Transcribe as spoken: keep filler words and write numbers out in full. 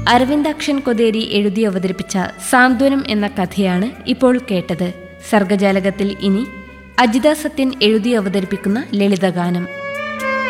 അരവിന്ദാക്ഷൻ കൊതേരി എഴുതി അവതരിപ്പിച്ച സാന്ത്വനം എന്ന കഥയാണ് ഇപ്പോൾ കേട്ടത്. സർഗജാലകത്തിൽ ഇനി അജിത സത്യൻ എഴുതി അവതരിപ്പിക്കുന്ന ലളിതഗാനം.